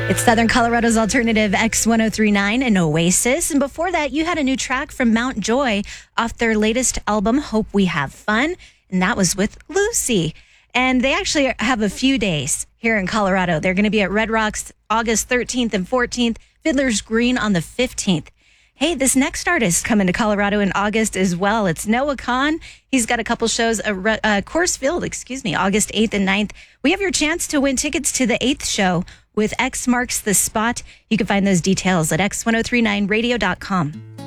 It's Southern Colorado's alternative X1039 and Oasis. And before that, you had a new track from Mount Joy off their latest album, Hope We Have Fun. And that was with Lucy. And they actually have a few days here in Colorado. They're going to be at Red Rocks August 13th and 14th, Fiddler's Green on the 15th. Hey, this next artist coming to Colorado in August as well. It's Noah Kahan. He's got a couple shows, Coors Field, August 8th and 9th. We have your chance to win tickets to the 8th show with X Marks the Spot. You can find those details at x1039radio.com.